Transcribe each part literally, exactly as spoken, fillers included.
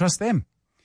trust them?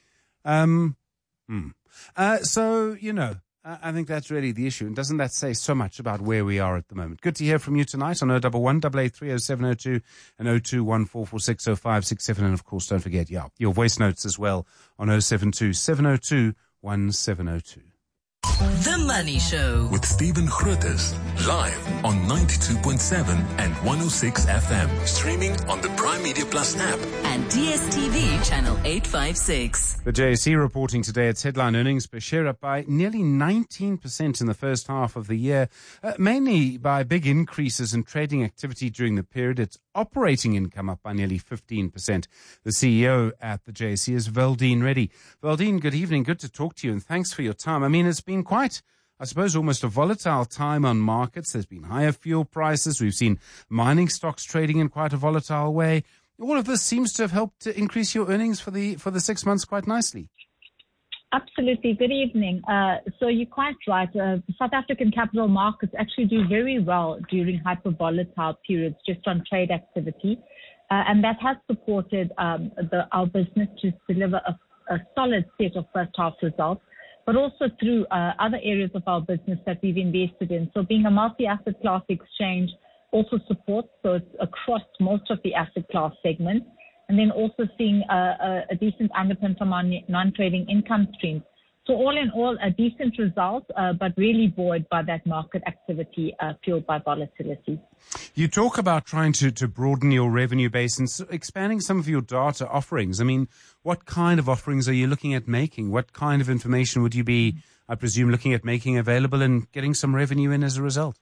Um, hmm. uh, so, you know, I think that's really the issue. And doesn't that say so much about where we are at the moment? Good to hear from you tonight on oh one one, eight eight three, oh seven oh two and oh two one four four six oh five six seven. And, of course, don't forget, yeah, your voice notes as well on oh seven two, seven oh two, one seven oh two. The Money Show with Stephen Grootes, live on ninety-two point seven and one oh six F M, streaming on the Prime Media Plus app and D S T V channel eight fifty-six. The J S E reporting today its headline earnings per share up by nearly nineteen percent in the first half of the year, uh, mainly by big increases in trading activity during the period. Its operating income up by nearly fifteen percent. The C E O at the J S E is Valdene Reddy. Valdene, good evening. Good to talk to you, and thanks for your time. I mean, it's been quite, I suppose, almost a volatile time on markets. There's been higher fuel prices. We've seen mining stocks trading in quite a volatile way. All of this seems to have helped to increase your earnings for the for the six months quite nicely. Absolutely. Good evening. Uh, so you're quite right. Uh, South African capital markets actually do very well during hyper-volatile periods just on trade activity. Uh, and that has supported um, the, our business to deliver a, a solid set of first half results, but also through uh, other areas of our business that we've invested in. So being a multi-asset class exchange also supports, so it's across most of the asset class segments. And then also seeing a, a, a decent underpin from our non-trading income streams. So all in all, a decent result, uh, but really buoyed by that market activity uh, fueled by volatility. You talk about trying to, to broaden your revenue base and expanding some of your data offerings. I mean, what kind of offerings are you looking at making? What kind of information would you be, I presume, looking at making available and getting some revenue in as a result?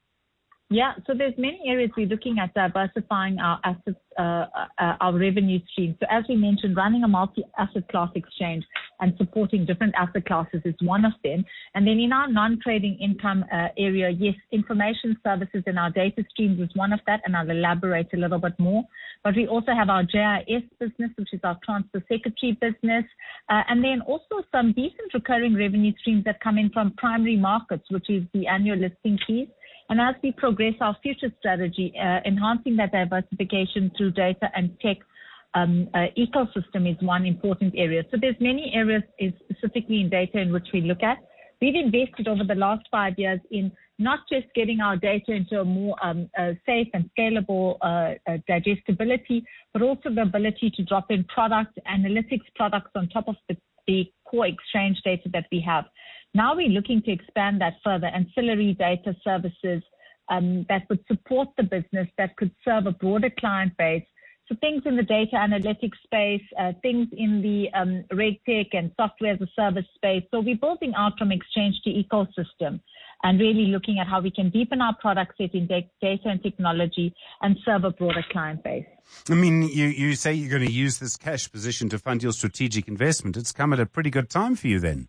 Yeah, so there's many areas we're looking at diversifying our assets, uh, uh, our revenue stream. So as we mentioned, running a multi-asset class exchange and supporting different asset classes is one of them. And then in our non-trading income uh, area, yes, information services in our data streams is one of that, and I'll elaborate a little bit more. But we also have our J I S business, which is our transfer secretary business, uh, and then also some decent recurring revenue streams that come in from primary markets, which is the annual listing fees. And as we progress our future strategy, uh, enhancing that diversification through data and tech um, uh, ecosystem is one important area. So there's many areas is specifically in data in which we look at. We've invested over the last five years in not just getting our data into a more um, uh, safe and scalable uh, uh, digestibility, but also the ability to drop in product analytics products on top of the, the core exchange data that we have. Now we're looking to expand that further, ancillary data services um, that would support the business, that could serve a broader client base. So things in the data analytics space, uh, things in the um, RegTech and software as a service space. So we're building out from exchange to ecosystem and really looking at how we can deepen our product set in data and technology and serve a broader client base. I mean, you, you say you're going to use this cash position to fund your strategic investment. It's come at a pretty good time for you then.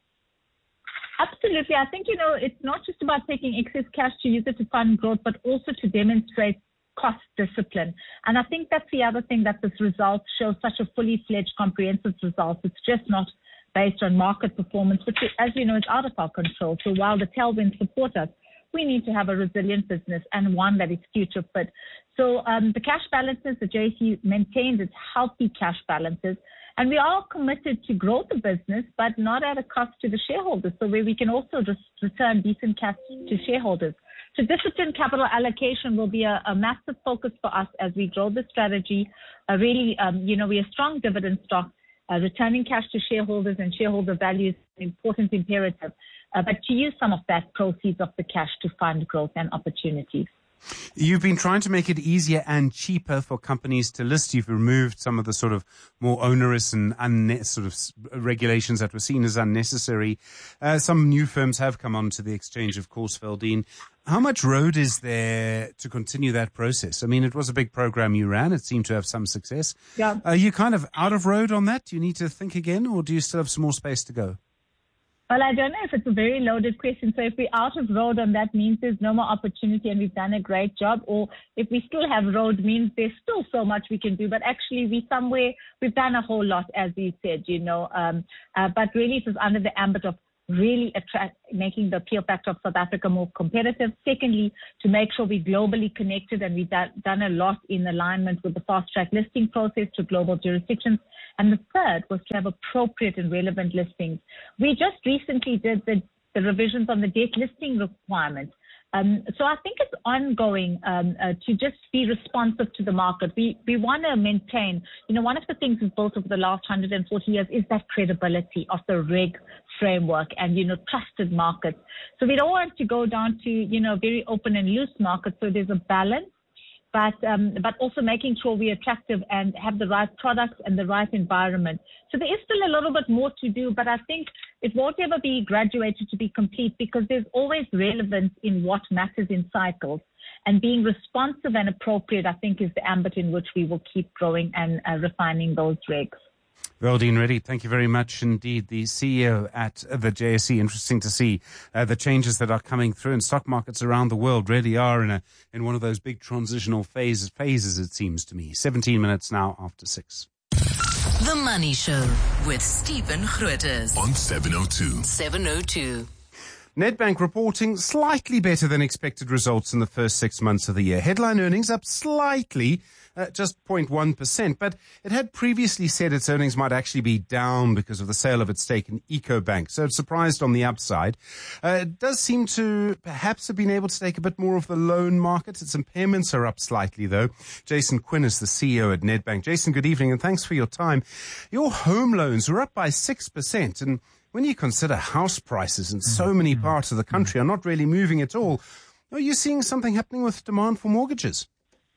Absolutely. I think, you know, it's not just about taking excess cash to use it to fund growth, but also to demonstrate cost discipline. And I think that's the other thing that this result shows, such a fully fledged, comprehensive result. It's just not based on market performance, which, as you know, is out of our control. So while the tailwinds support us, we need to have a resilient business and one that is future fit. So um, the cash balances, the J S E maintains its healthy cash balances. And we are committed to grow the business, but not at a cost to the shareholders, so where we can also just return decent cash to shareholders. So disciplined capital allocation will be a, a massive focus for us as we grow the strategy. Uh, really, um, you know, we're a strong dividend stock. Uh, returning cash to shareholders and shareholder value is an important imperative, uh, but to use some of that proceeds of the cash to fund growth and opportunities. You've been trying to make it easier and cheaper for companies to list. You've removed some of the sort of more onerous and unne- sort of regulations that were seen as unnecessary. Uh, some new firms have come onto the exchange, of course, Valdene. How much road is there to continue that process? I mean, it was a big program you ran. It seemed to have some success. Yeah. Are you kind of out of road on that? Do you need to think again, or do you still have some more space to go? Well, I don't know if it's a very loaded question. So if we're out of road on that means there's no more opportunity and we've done a great job, or if we still have road means there's still so much we can do. But actually we somewhere, we've done a whole lot, as you said, you know, um, uh, but really it was under the ambit of really attract, making the appeal factor of South Africa more competitive. Secondly, to make sure we're globally connected, and we've done, done a lot in alignment with the fast track listing process to global jurisdictions. And the third was to have appropriate and relevant listings. We just recently did the, the revisions on the debt listing requirements. Um, so I think it's ongoing um, uh, to just be responsive to the market. We we want to maintain, you know, one of the things we've built over the last one hundred forty years is that credibility of the reg framework and, you know, trusted markets. So we don't want to go down to, you know, very open and loose markets. So there's a balance, but um, but also making sure we're attractive and have the right products and the right environment. So there is still a little bit more to do, but I think it won't ever be graduated to be complete because there's always relevance in what matters in cycles. And being responsive and appropriate, I think, is the ambit in which we will keep growing and uh, refining those regs. Geraldine Reddy, thank you very much indeed. The C E O at the J S E. Interesting to see uh, the changes that are coming through, and stock markets around the world really are in a in one of those big transitional phases, phases it seems to me. seventeen minutes now after six. The Money Show with Stephen Grootes On seven oh two. seven oh two. Nedbank reporting slightly better than expected results in the first six months of the year. Headline earnings up slightly, uh, just zero point one percent, but it had previously said its earnings might actually be down because of the sale of its stake in EcoBank, so it's surprised on the upside. Uh, it does seem to perhaps have been able to take a bit more of the loan market. Its impairments are up slightly, though. Jason Quinn is the C E O at Nedbank. Jason, good evening, and thanks for your time. Your home loans are up by six percent, and when you consider house prices in so many parts of the country are not really moving at all, are you seeing something happening with demand for mortgages?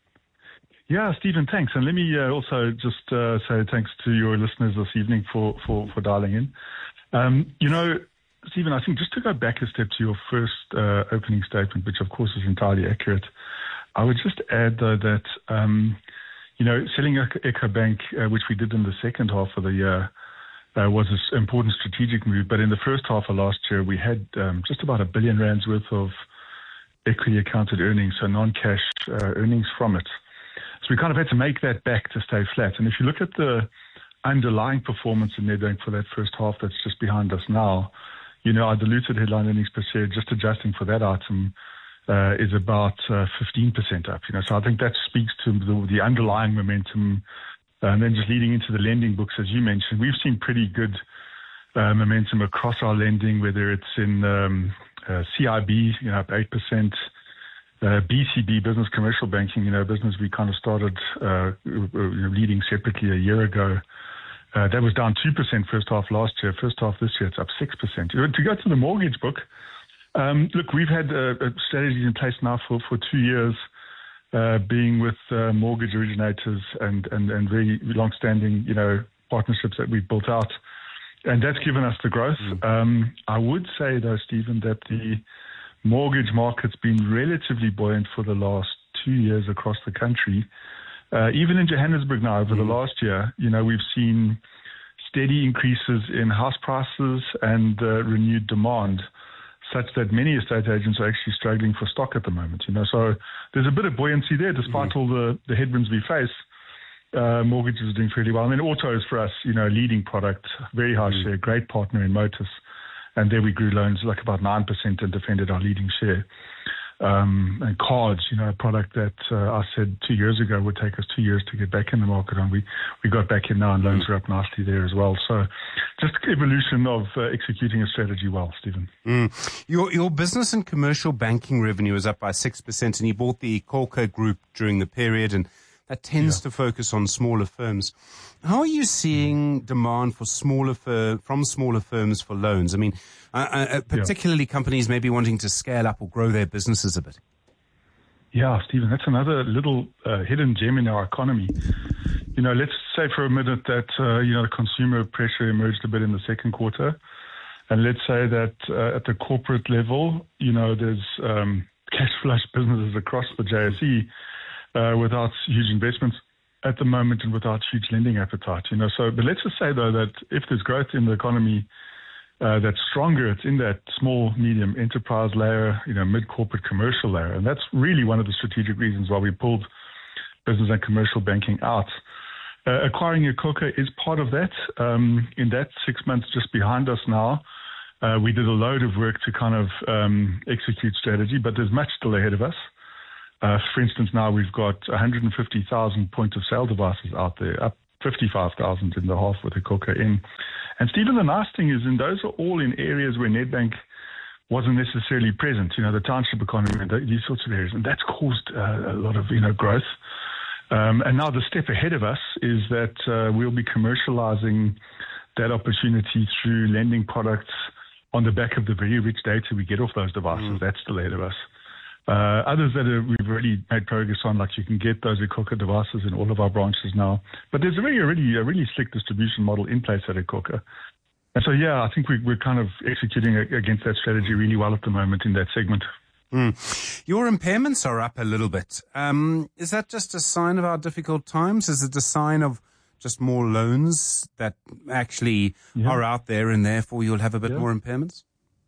Yeah, Stephen, thanks. And let me uh, also just uh, say thanks to your listeners this evening for, for, for dialing in. Um, you know, Stephen, I think just to go back a step to your first uh, opening statement, which of course is entirely accurate, I would just add, though, that, um, you know, selling EcoBank, uh, which we did in the second half of the year, Uh, was an important strategic move. But in the first half of last year, we had um, just about a billion rands worth of equity accounted earnings, so non-cash uh, earnings from it. So we kind of had to make that back to stay flat. And if you look at the underlying performance in Nedbank for that first half that's just behind us now, you know, our diluted headline earnings per share, just adjusting for that item, uh, is about uh, fifteen percent up. You know, so I think that speaks to the, the underlying momentum. And then just leading into the lending books, as you mentioned, we've seen pretty good uh, momentum across our lending, whether it's in um, uh, C I B, you know, up eight percent, uh, B C B, business commercial banking, you know, business we kind of started uh, you know, leading separately a year ago. Uh, that was down two percent first half last year. First half this year, it's up six percent. To go to the mortgage book, um, look, we've had uh, strategies in place now for, for two years. Uh, being with uh, mortgage originators and, and, and very long-standing, you know, partnerships that we've built out. And that's given us the growth. Mm. Um, I would say, though, Stephen, that the mortgage market's been relatively buoyant for the last two years across the country. Uh, even in Johannesburg now, over mm. the last year, you know, we've seen steady increases in house prices and uh, renewed demand, such that many estate agents are actually struggling for stock at the moment. You know, so there's a bit of buoyancy there, despite mm-hmm. all the, the headwinds we face. Uh, mortgages are doing fairly well. I mean, auto is for us, you know, a leading product, very high mm-hmm. share, great partner in Motus, and there we grew loans like about nine percent and defended our leading share. Um, and cards, you know, a product that uh, I said two years ago would take us two years to get back in the market on. We we got back in now, and loans mm. are up nicely there as well. So just evolution of uh, executing a strategy well, Stephen. Mm. Your your business and commercial banking revenue is up by six percent, and you bought the Kolka Group during the period, and that tends yeah. to focus on smaller firms. How are you seeing demand for smaller fir- from smaller firms for loans? I mean, uh, uh, particularly yeah. companies maybe wanting to scale up or grow their businesses a bit. Yeah, Stephen, that's another little uh, hidden gem in our economy. You know, let's say for a minute that, uh, you know, the consumer pressure emerged a bit in the second quarter. And let's say that uh, at the corporate level, you know, there's um, cash flush businesses across the J S E uh, without huge investments at the moment and without huge lending appetite, you know. So, but let's just say, though, that if there's growth in the economy uh, that's stronger, it's in that small, medium enterprise layer, you know, mid-corporate commercial layer. And that's really one of the strategic reasons why we pulled business and commercial banking out. Uh, acquiring iKhokha is part of that. Um, in that six months just behind us now, uh, we did a load of work to kind of um, execute strategy, but there's much still ahead of us. Uh, for instance, now we've got one hundred fifty thousand point of sale devices out there, up fifty-five thousand in the half with Ikhokha in. And Stephen, the nice thing is, and those are all in areas where Nedbank wasn't necessarily present, you know, the township economy and these sorts of areas. And that's caused uh, a lot of, you know, growth. Um, and now the step ahead of us is that uh, we'll be commercializing that opportunity through lending products on the back of the very rich data we get off those devices. Mm. That's still ahead of us. Uh, others that are, we've already made progress on, like you can get those Ikhokha devices in all of our branches now. But there's a really, really, a really slick distribution model in place at Ikhokha. And so, yeah, I think we, we're kind of executing against that strategy really well at the moment in that segment. Mm. Your impairments are up a little bit. Um, is that just a sign of our difficult times? Is it a sign of just more loans that actually yeah. are out there and therefore you'll have a bit yeah. more impairments?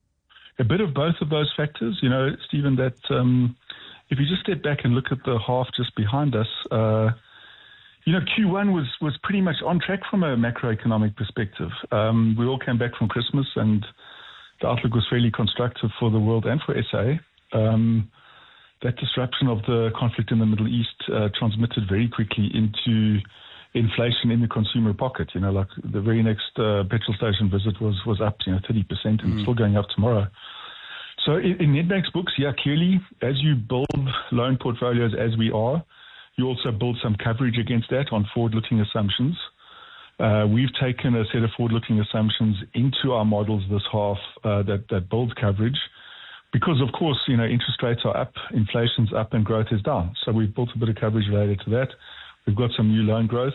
A bit of both of those factors. You know, Stephen, that um, if you just step back and look at the half just behind us, uh, you know, Q one was, was pretty much on track from a macroeconomic perspective. Um, we all came back from Christmas and the outlook was fairly constructive for the world and for S A. Um, that disruption of the conflict in the Middle East uh, transmitted very quickly into inflation in the consumer pocket. You know, like the very next uh, petrol station visit was, was up, you know, thirty percent and mm. it's still going up tomorrow. So in, in Nedbank's books, yeah, clearly, as you build loan portfolios as we are, you also build some coverage against that on forward-looking assumptions. Uh, we've taken a set of forward-looking assumptions into our models this half uh, that, that build coverage because, of course, you know, interest rates are up, inflation's up and growth is down. So we've built a bit of coverage related to that. We've got some new loan growth.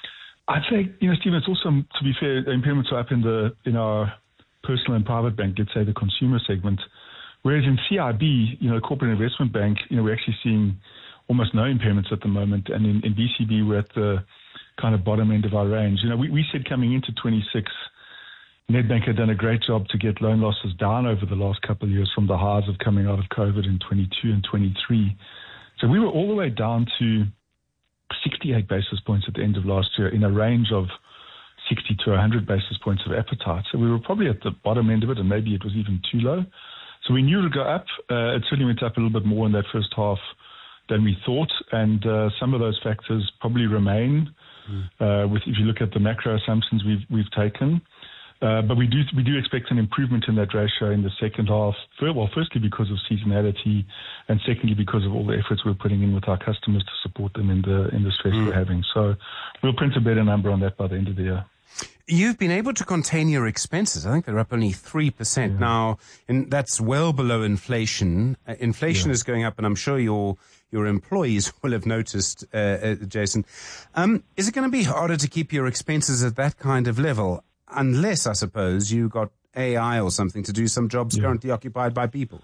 I'd say, you know, Stephen, it's also, to be fair, impairments are up in the in our personal and private bank, let's say the consumer segment. Whereas in C I B, you know, corporate investment bank, you know, we're actually seeing almost no impairments at the moment. And in, in B C B, we're at the kind of bottom end of our range. You know, we, we said coming into twenty-six, Nedbank had done a great job to get loan losses down over the last couple of years from the highs of coming out of COVID in twenty-two and twenty-three. So we were all the way down to sixty-eight basis points at the end of last year in a range of sixty to one hundred basis points of appetite. So we were probably at the bottom end of it, and maybe it was even too low. So we knew it would go up. Uh, it certainly went up a little bit more in that first half than we thought, and uh, some of those factors probably remain. Mm. Uh, with if you look at the macro assumptions we've we've taken. Uh, but we do we do expect an improvement in that ratio in the second half. Well, firstly because of seasonality, and secondly because of all the efforts we're putting in with our customers to support them in the in the stress mm. we're having. So we'll print a better number on that by the end of the year. You've been able to contain your expenses. I think they're up only three percent yeah. now, and that's well below inflation. Uh, inflation yeah. is going up, and I'm sure your your employees will have noticed, uh, uh, Jason. Um, is it going to be harder to keep your expenses at that kind of level? Unless, I suppose, you got A I or something to do some jobs yeah. currently occupied by people.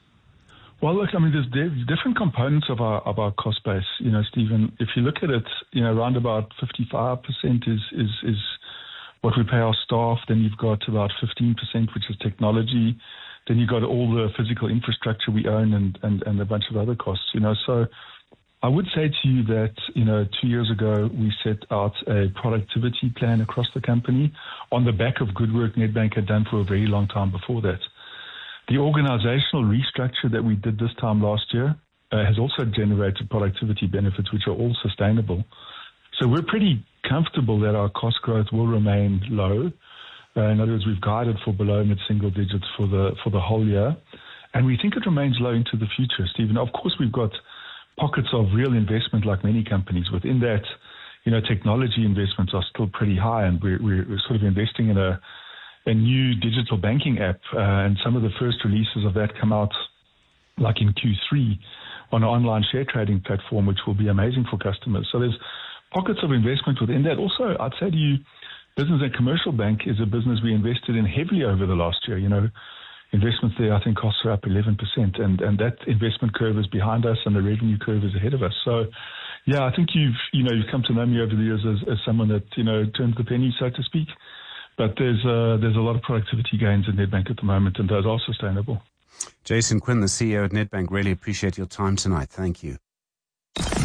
Well, look, I mean, there's different components of our of our cost base. You know, Stephen, if you look at it, you know, around about fifty-five percent is is is what we pay our staff. Then you've got about fifteen percent, which is technology. Then you've got all the physical infrastructure we own and, and, and a bunch of other costs. You know, so I would say to you that, you know, two years ago, we set out a productivity plan across the company on the back of good work Nedbank had done for a very long time before that. The organizational restructure that we did this time last year uh, has also generated productivity benefits, which are all sustainable. So we're pretty comfortable that our cost growth will remain low. Uh, in other words, we've guided for below mid-single digits for the for the whole year. And we think it remains low into the future, Stephen. Of course, we've got pockets of real investment like many companies. Within that, you know, technology investments are still pretty high, and we're, we're sort of investing in a, a new digital banking app, uh, and some of the first releases of that come out like in Q three on an online share trading platform, which will be amazing for customers. So there's pockets of investment within that. Also, I'd say to you, Business and Commercial Bank is a business we invested in heavily over the last year. You know, investments there, I think, costs are up eleven percent, and, and that investment curve is behind us, and the revenue curve is ahead of us. So, yeah, I think you've you know you've come to know me over the years as, as someone that you know turns the penny, so to speak. But there's uh, there's a lot of productivity gains in Nedbank at the moment, and those are sustainable. Jason Quinn, the C E O at Nedbank, really appreciate your time tonight. Thank you.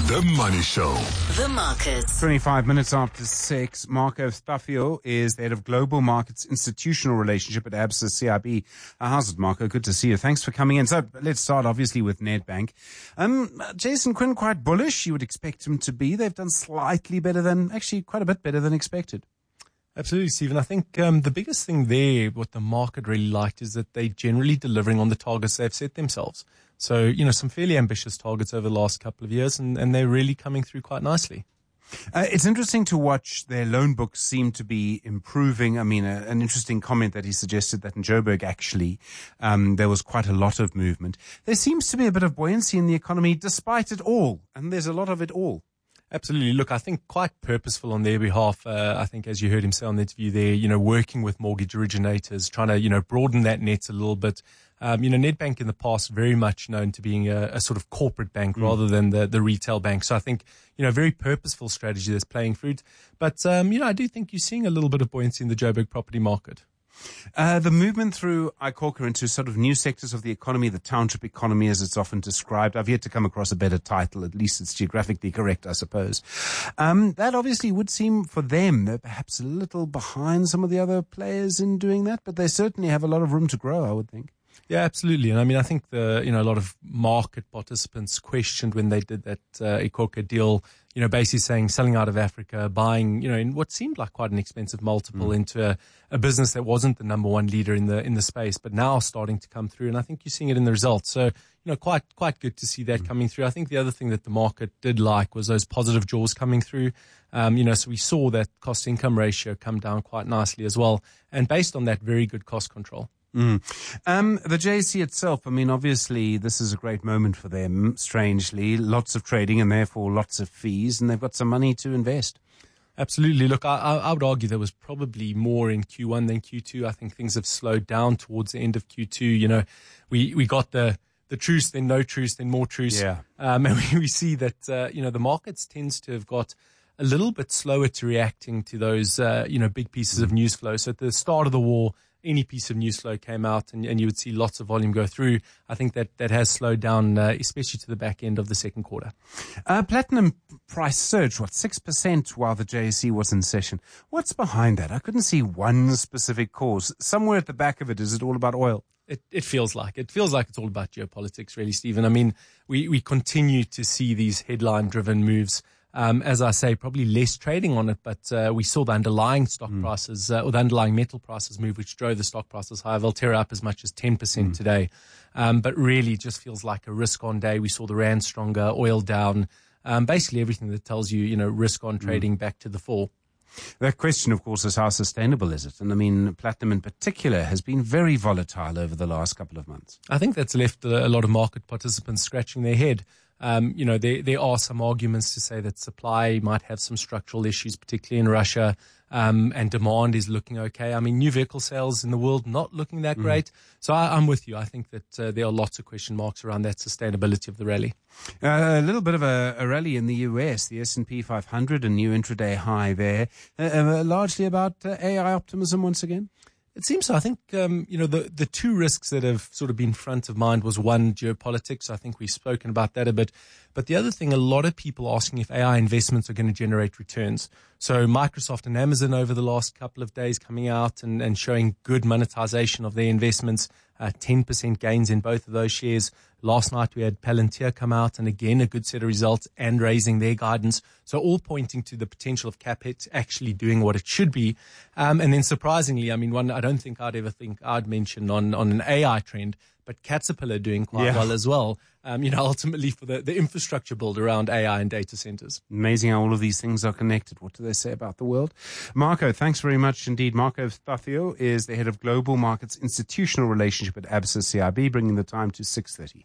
The Money Show. The Markets. twenty-five minutes after six, Marco Stafio is the head of Global Markets Institutional Relationship at Absa C I B. Uh, how's it, Marco? Good to see you. Thanks for coming in. So let's start, obviously, with Nedbank. Um, Jason Quinn, quite bullish. You would expect him to be. They've done slightly better than, actually quite a bit better than expected. Absolutely, Stephen. I think um, the biggest thing there, what the market really liked, is that they're generally delivering on the targets they've set themselves. So, you know, some fairly ambitious targets over the last couple of years, and, and they're really coming through quite nicely. Uh, it's interesting to watch their loan books seem to be improving. I mean, a, an interesting comment that he suggested that in Joburg, actually, um, there was quite a lot of movement. There seems to be a bit of buoyancy in the economy despite it all, and there's a lot of it all. Absolutely. Look, I think quite purposeful on their behalf. Uh, I think, as you heard him say on the interview there, you know, working with mortgage originators, trying to, you know, broaden that net a little bit. Um, you know, Nedbank in the past very much known to being a, a sort of corporate bank mm. rather than the, the retail bank. So I think, you know, very purposeful strategy that's playing fruit. But, um, you know, I do think you're seeing a little bit of buoyancy in the Joburg property market. Uh, the movement through iKhokha into sort of new sectors of the economy, the township economy as it's often described. I've yet to come across a better title. At least it's geographically correct, I suppose. Um, that obviously would seem for them, they're perhaps a little behind some of the other players in doing that, but they certainly have a lot of room to grow, I would think. Yeah, absolutely. And I mean, I think the, you know, a lot of market participants questioned when they did that uh, iKhokha deal, you know, basically saying selling out of Africa, buying, you know, in what seemed like quite an expensive multiple mm. into a, a business that wasn't the number one leader in the in the space, but now starting to come through. And I think you're seeing it in the results. So, you know, quite quite good to see that mm. coming through. I think the other thing that the market did like was those positive jaws coming through. Um, you know, so we saw that cost income ratio come down quite nicely as well. And based on that, very good cost control. Mm. Um, the J S E itself, I mean, obviously this is a great moment for them, strangely. Lots of trading and therefore lots of fees, and they've got some money to invest. Absolutely. Look, I, I would argue there was probably more in Q one than Q two. I think things have slowed down towards the end of Q two. You know, we, we got the, the truce, then no truce, then more truce. Yeah. Um, and we, we see that, uh, you know, the markets tends to have got a little bit slower to reacting to those, uh, you know, big pieces of news flow. So at the start of the war, any piece of news flow came out and, and you would see lots of volume go through. I think that, that has slowed down, uh, especially to the back end of the second quarter. Uh, platinum price surged, what, six percent while the J S E was in session. What's behind that? I couldn't see one specific cause. Somewhere at the back of it, is it all about oil? It, it feels like. It feels like it's all about geopolitics, really, Stephen. I mean, we, we continue to see these headline-driven moves. Um, as I say, probably less trading on it, but uh, we saw the underlying stock mm. prices uh, or the underlying metal prices move, which drove the stock prices higher. Valterra up as much as ten percent mm. today. Um, but really just feels like a risk-on day. We saw the rand stronger, oil down, um, basically everything that tells you, you know, risk-on trading mm. back to the fall. That question, of course, is how sustainable is it? And I mean, platinum in particular has been very volatile over the last couple of months. I think that's left a, a lot of market participants scratching their head. Um, you know, there, there are some arguments to say that supply might have some structural issues, particularly in Russia, um, and demand is looking okay. I mean, new vehicle sales in the world not looking that mm. great. So I, I'm with you. I think that uh, there are lots of question marks around that sustainability of the rally. Uh, a little bit of a, a rally in the U S, the S and P five hundred, a new intraday high there, uh, uh, largely about uh, A I optimism once again. It seems so. I think, um, you know, the, the two risks that have sort of been front of mind was one, geopolitics. I think we've spoken about that a bit. But the other thing, a lot of people asking if A I investments are going to generate returns. So Microsoft and Amazon over the last couple of days coming out and, and showing good monetization of their investments, uh, ten percent gains in both of those shares. Last night we had Palantir come out and again a good set of results and raising their guidance. So all pointing to the potential of Capit actually doing what it should be. Um, and then surprisingly, I mean, one I don't think I'd ever think I'd mention on, on an A I trend, but Caterpillar doing quite yeah. well as well. Um, you know, ultimately for the, the infrastructure build around A I and data centers. Amazing how all of these things are connected. What do they say about the world? Marco, thanks very much indeed. Marco Stafio is the head of Global Markets Institutional Relationship at Absa C I B, bringing the time to six thirty.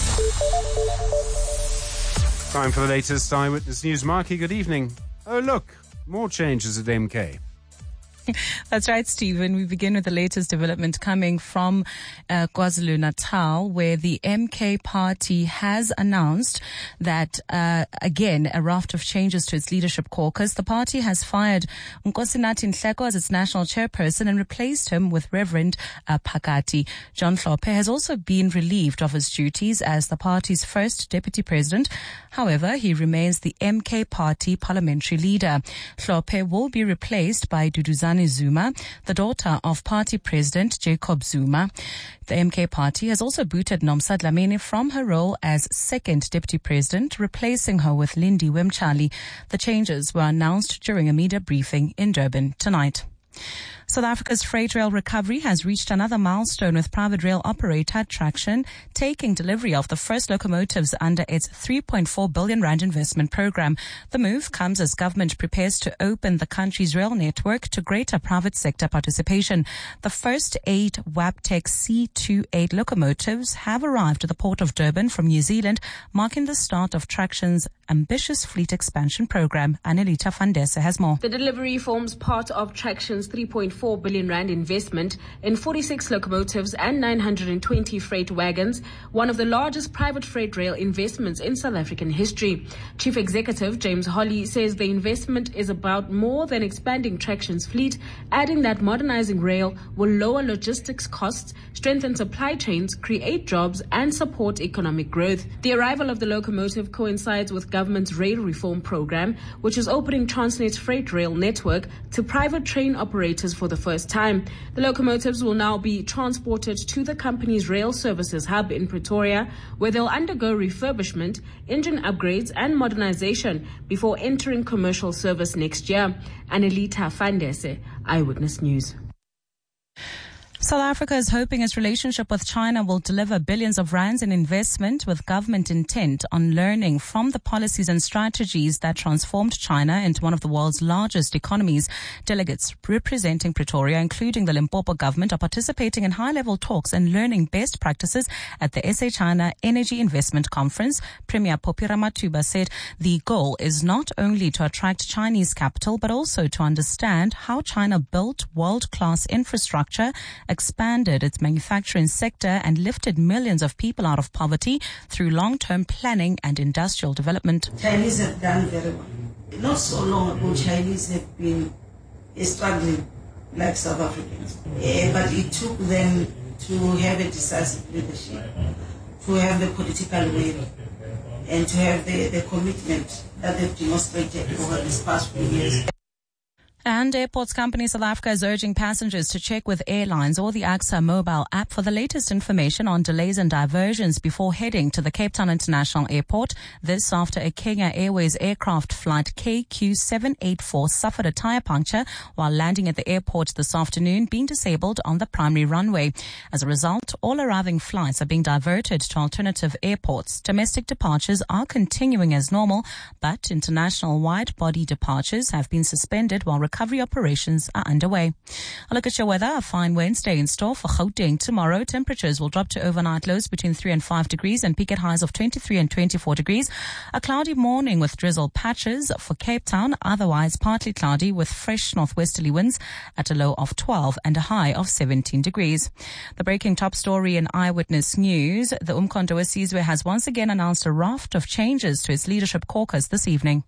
Time for the latest Eyewitness News. Marky, good evening. Oh, look, more changes at M K. That's right, Stephen. We begin with the latest development coming from uh, KwaZulu-Natal, where the M K party has announced that, uh, again, a raft of changes to its leadership caucus. The party has fired Nkosinathi Nhleko as its national chairperson and replaced him with Reverend uh, Phakati. John Hlophe has also been relieved of his duties as the party's first deputy president. However, he remains the M K party parliamentary leader. Hlophe will be replaced by Duduzane Zuma, the daughter of party president Jacob Zuma. The M K party has also booted Nomsa Dlamini from her role as second deputy president, replacing her with Lindy Wemchali. The changes were announced during a media briefing in Durban tonight. South Africa's freight rail recovery has reached another milestone, with private rail operator Traction taking delivery of the first locomotives under its three point four billion rand investment program. The move comes as government prepares to open the country's rail network to greater private sector participation. The first eight Wabtec C twenty-eight locomotives have arrived at the port of Durban from New Zealand, marking the start of Traction's ambitious fleet expansion program. Anelita Fandesa has more. The delivery forms part of Traction's three point four billion rand investment in forty-six locomotives and nine hundred twenty freight wagons, one of the largest private freight rail investments in South African history. Chief Executive James Holly says the investment is about more than expanding Traction's fleet, adding that modernizing rail will lower logistics costs, strengthen supply chains, create jobs, and support economic growth. The arrival of the locomotive coincides with government's rail reform program, which is opening Transnet's freight rail network to private train operators for the first time. The locomotives will now be transported to the company's rail services hub in Pretoria, where they'll undergo refurbishment, engine upgrades, and modernization before entering commercial service next year. Anelita Fandese, Eyewitness News. South Africa is hoping its relationship with China will deliver billions of rands in investment, with government intent on learning from the policies and strategies that transformed China into one of the world's largest economies. Delegates representing Pretoria, including the Limpopo government, are participating in high-level talks and learning best practices at the S A China Energy Investment Conference. Premier Phophi Ramathuba said the goal is not only to attract Chinese capital, but also to understand how China built world-class infrastructure, expanded its manufacturing sector, and lifted millions of people out of poverty through long-term planning and industrial development. Chinese have done very well. Not so long ago, Chinese have been struggling like South Africans. Uh, but it took them to have a decisive leadership, to have the political will, and to have the, the commitment that they've demonstrated over these past few years. And Airports Company South Africa is urging passengers to check with airlines or the A X A mobile app for the latest information on delays and diversions before heading to the Cape Town International Airport. This after a Kenya Airways aircraft flight K Q seven eighty-four suffered a tire puncture while landing at the airport this afternoon, being disabled on the primary runway. As a result, all arriving flights are being diverted to alternative airports. Domestic departures are continuing as normal, but international wide-body departures have been suspended while recovery operations are underway. A look at your weather. A fine Wednesday in store for Gauteng tomorrow. Temperatures will drop to overnight lows between three and five degrees and peak at highs of twenty-three and twenty-four degrees. A cloudy morning with drizzle patches for Cape Town. Otherwise partly cloudy with fresh northwesterly winds at a low of twelve and a high of seventeen degrees. The breaking top story in Eyewitness News. The Umkhonto weSizwe has once again announced a raft of changes to its leadership caucus this evening.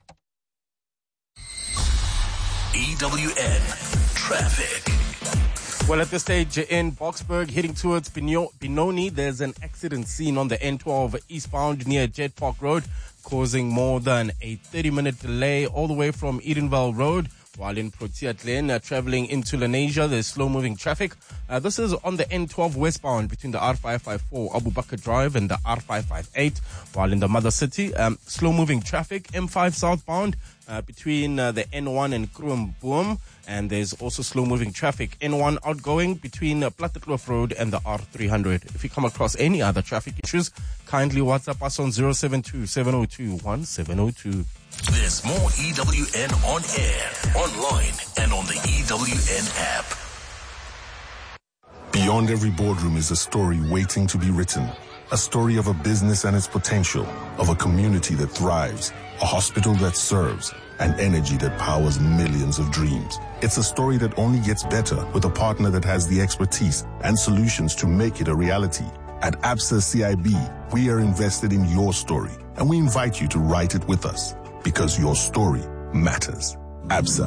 E W N Traffic. Well, at this stage in Boksburg, heading towards Benoni, there's an accident scene on the N twelve eastbound near Jet Park Road, causing more than a thirty-minute delay all the way from Edenvale Road. While in Protea Glen, uh, traveling into Lenasia, there's slow-moving traffic. Uh, this is on the N twelve westbound between the R five five four Abu Bakr Drive and the R five five eight. While in the Mother City, um, slow-moving traffic, M five southbound uh, between uh, the N one and Kruimboom. And there's also slow-moving traffic, N one outgoing between uh, Plattekloof Road and the R three hundred. If you come across any other traffic issues, kindly WhatsApp us on zero seven two, seven zero two, one seven zero two. There's more E W N on air, online, and on the E W N app. Beyond every boardroom is a story waiting to be written. A story of a business and its potential, of a community that thrives, a hospital that serves, and energy that powers millions of dreams. It's a story that only gets better with a partner that has the expertise and solutions to make it a reality. At Absa C I B, we are invested in your story, and we invite you to write it with us, because your story matters. Absa,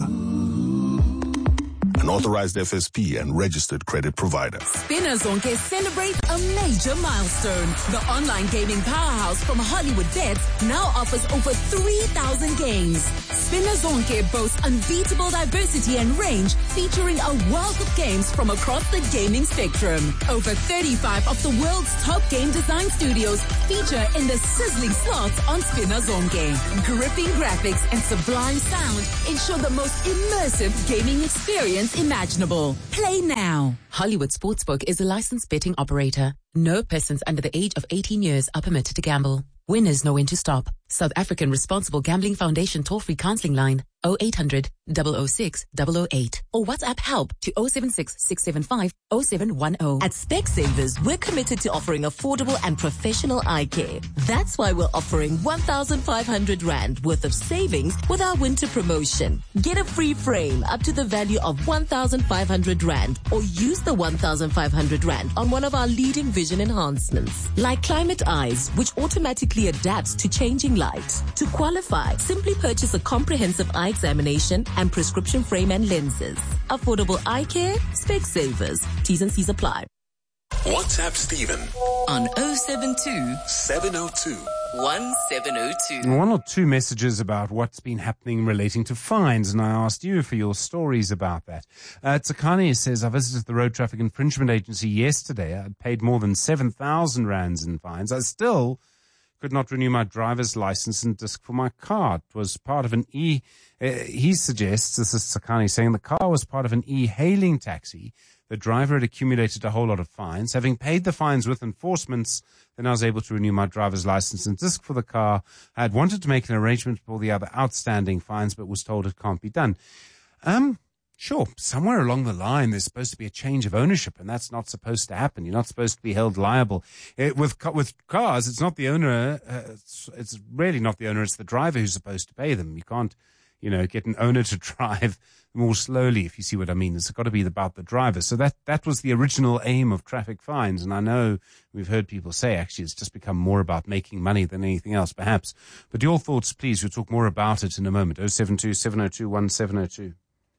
an authorized F S P and registered credit provider. Spinner Zonke celebrate a major milestone. The online gaming powerhouse from Hollywood Bets now offers over three thousand games. Spinner Zonke boasts unbeatable diversity and range, featuring a wealth of games from across the gaming spectrum. Over thirty-five of the world's top game design studios feature in the sizzling slots on Spinner Zonke. Gripping graphics and sublime sound ensure the most immersive gaming experience imaginable. Play now. Hollywood Sportsbook is a licensed betting operator. No persons under the age of eighteen years are permitted to gamble. Winners know when to stop. South African Responsible Gambling Foundation toll-free counseling line oh eight hundred, double oh six, double oh eight or WhatsApp help to oh seven six, six seven five, oh seven one oh. At Specsavers, we're committed to offering affordable and professional eye care. That's why we're offering one thousand five hundred rand worth of savings with our winter promotion. Get a free frame up to the value of one thousand five hundred rand or use the one thousand five hundred rand on one of our leading vision enhancements, like Climate Eyes, which automatically adapts to changing light. To qualify, simply purchase a comprehensive eye examination and prescription frame and lenses. Affordable eye care, Specsavers. T's and C's apply. WhatsApp Stephen on oh seven two, seven oh two, one seven oh two. One or two messages about what's been happening relating to fines, and I asked you for your stories about that. Uh, Tsakani says, I visited the Road Traffic Infringement Agency yesterday. I'd paid more than seven thousand rands in fines. I still could not renew my driver's license and disc for my car. It was part of an e... Uh, he suggests, this is Tsakani saying, the car was part of an e-hailing taxi. The driver had accumulated a whole lot of fines. Having paid the fines with enforcements, then I was able to renew my driver's license and disc for the car. I had wanted to make an arrangement for the other outstanding fines, but was told it can't be done. Um... Sure, somewhere along the line there's supposed to be a change of ownership, and that's not supposed to happen. You're not supposed to be held liable. It, with with cars, it's not the owner. Uh, it's, it's really not the owner. It's the driver who's supposed to pay them. You can't, you know, get an owner to drive more slowly, if you see what I mean. It's got to be about the driver. So that that was the original aim of traffic fines. And I know we've heard people say actually it's just become more about making money than anything else, perhaps. But your thoughts, please. We'll talk more about it in a moment. oh seven two, seven oh two, one seven oh two.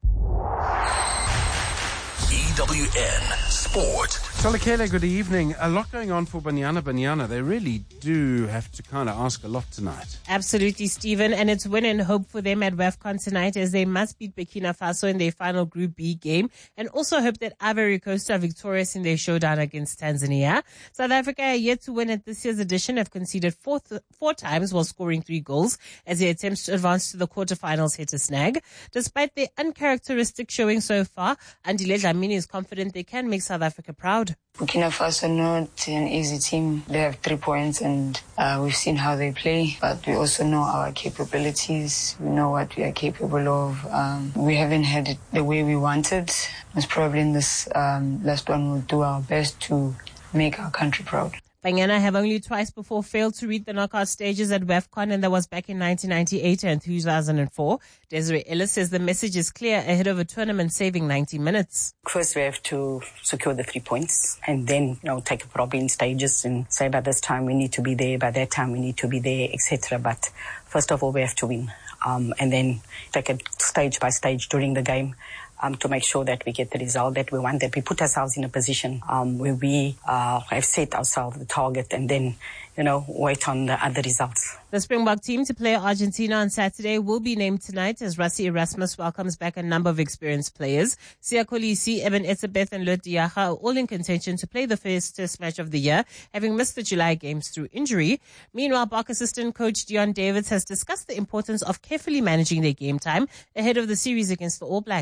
E W N Sport. Solakele, good evening. A lot going on for Banyana Banyana. They really do have to kind of ask a lot tonight. Absolutely, Stephen. And it's win and hope for them at WAFCON tonight, as they must beat Burkina Faso in their final Group B game, and also hope that Ivory Coast are victorious in their showdown against Tanzania. South Africa are yet to win at this year's edition, have conceded four, th- four times while scoring three goals as their attempts to advance to the quarterfinals hit a snag. Despite their uncharacteristic showing so far, Andile Dlamini is confident they can make South Africa proud. Burkina Faso not an easy team. They have three points and uh, we've seen how they play, but we also know our capabilities. We know what we are capable of. Um, we haven't had it the way we wanted. Most probably in this um, last one we'll do our best to make our country proud. Banyana have only twice before failed to reach the knockout stages at WAFCON, and that was back in nineteen ninety-eight and two thousand four. Desiree Ellis says the message is clear ahead of a tournament saving ninety minutes. First, we have to secure the three points and then, you know, take it probably in stages and say by this time we need to be there, by that time we need to be there, et cetera. But first of all, we have to win um, and then take it stage by stage during the game. Um, to make sure that we get the result that we want, that we put ourselves in a position um, where we uh, have set ourselves the target and then, you know, wait on the other results. The Springbok team to play Argentina on Saturday will be named tonight as Rassie Erasmus welcomes back a number of experienced players. Siya Kolisi, Eben Etzebeth and Lot Diaga are all in contention to play the first test match of the year, having missed the July games through injury. Meanwhile, Bok assistant coach Dion Davids has discussed the importance of carefully managing their game time ahead of the series against the All Blacks.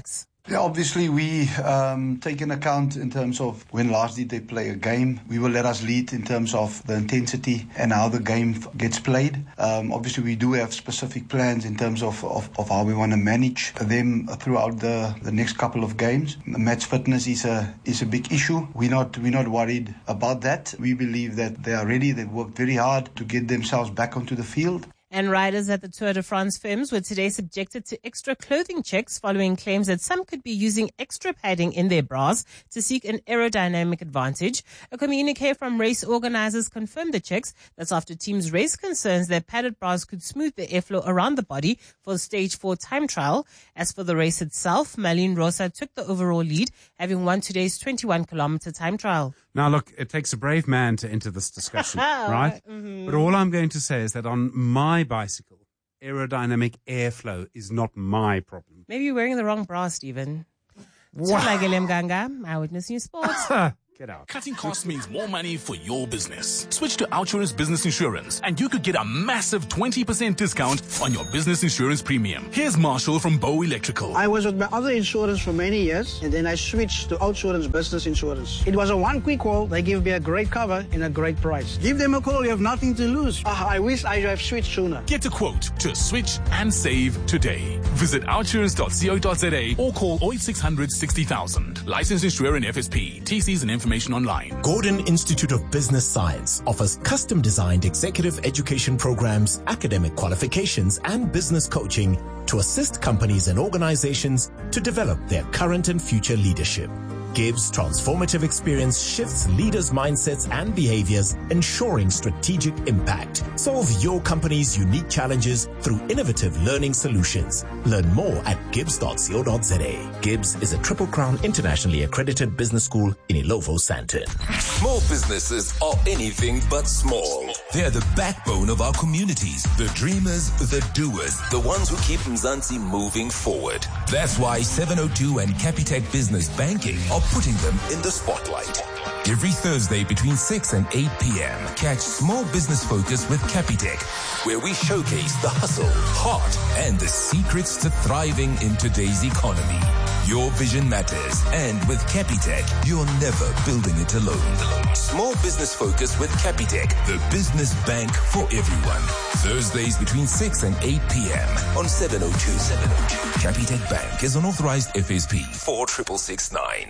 Yeah, obviously we um, take an account in terms of when last did they play a game. We will let us lead in terms of the intensity and how the game gets played. Um, obviously we do have specific plans in terms of, of, of how we want to manage them throughout the, the next couple of games. Match fitness is a is a big issue. We're not we're not worried about that. We believe that they are ready. They've worked very hard to get themselves back onto the field. And riders at the Tour de France firms were today subjected to extra clothing checks following claims that some could be using extra padding in their bras to seek an aerodynamic advantage. A communique from race organizers confirmed the checks. That's after teams raised concerns that padded bras could smooth the airflow around the body for the stage four time trial. As for the race itself, Malin Rosa took the overall lead, having won today's twenty-one kilometer time trial. Now, look, it takes a brave man to enter this discussion, right? Mm-hmm. But all I'm going to say is that on my bicycle, aerodynamic airflow is not my problem. Maybe you're wearing the wrong bra, Stephen. Wow. Eyewitness News Sports. Get out. Cutting costs means more money for your business. Switch to Outsurance Business Insurance and you could get a massive twenty percent discount on your business insurance premium. Here's Marshall from Bow Electrical. I was with my other insurance for many years and then I switched to Outsurance Business Insurance. It was a one quick call. They give me a great cover and a great price. Give them a call. You have nothing to lose. Uh, I wish I have switched sooner. Get a quote to switch and save today. Visit outsurance dot co dot za or call oh eight six hundred sixty thousand. Licensed insurer in F S P. T Cs and information online. Gordon Institute of Business Science offers custom-designed executive education programs, academic qualifications, and business coaching to assist companies and organizations to develop their current and future leadership. Gibbs Transformative Experience shifts leaders' mindsets and behaviors, ensuring strategic impact. Solve your company's unique challenges through innovative learning solutions. Learn more at gibbs dot co dot za. Gibbs is a Triple Crown internationally accredited business school in Ilovo, Sandton. Small businesses are anything but small. They're the backbone of our communities, the dreamers, the doers, the ones who keep Mzansi moving forward. That's why seven oh two and Capitec Business Banking are putting them in the spotlight. Every Thursday between six and eight p.m. catch Small Business Focus with Capitec, where we showcase the hustle, heart, and the secrets to thriving in today's economy. Your vision matters, and with Capitec, you're never building it alone. Small Business Focus with Capitec, the business bank for everyone. Thursdays between six and eight p.m. on seven oh two. seven oh two. Capitec Bank is an authorized F S P four six six nine.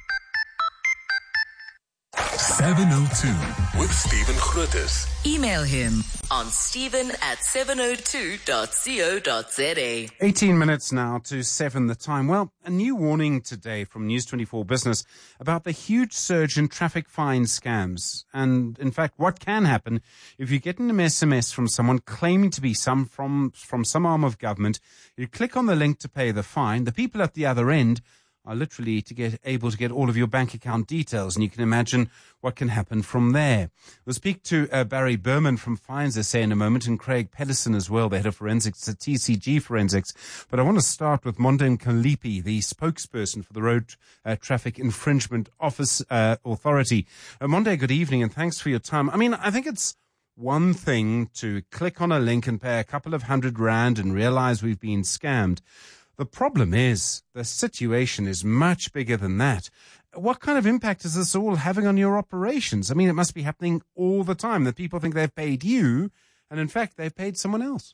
seven oh two with Stephen Grootes. Email him on stephen at seven oh two dot co dot za. eighteen minutes now to seven the time. Well, a new warning today from News twenty-four Business about the huge surge in traffic fine scams. And in fact, what can happen if you get an S M S from someone claiming to be some from, from some arm of government, you click on the link to pay the fine, the people at the other end are literally to get able to get all of your bank account details, and you can imagine what can happen from there. We'll speak to uh, Barry Berman from Fines S A in a moment, and Craig Pedersen as well, the head of forensics at T C G Forensics. But I want to start with Monde Kalipi, the spokesperson for the Road uh, Traffic Infringement Office uh, Authority. Uh, Monde, good evening, and thanks for your time. I mean, I think it's one thing to click on a link and pay a couple of hundred rand and realize we've been scammed. The problem is the situation is much bigger than that. What kind of impact is this all having on your operations? I mean, it must be happening all the time that people think they've paid you, and in fact, they've paid someone else.